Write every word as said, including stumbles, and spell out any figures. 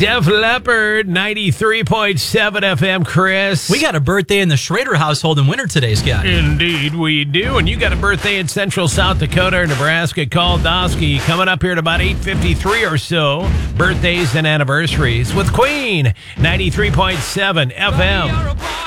Def Leppard, ninety-three point seven F M, Chris. We got a birthday in the Schrader household in winter today, Scott. Indeed we do. And you got a birthday in central South Dakota or Nebraska called Dosky coming up here at about eight fifty-three or so. Birthdays and anniversaries with Queen, ninety-three point seven F M.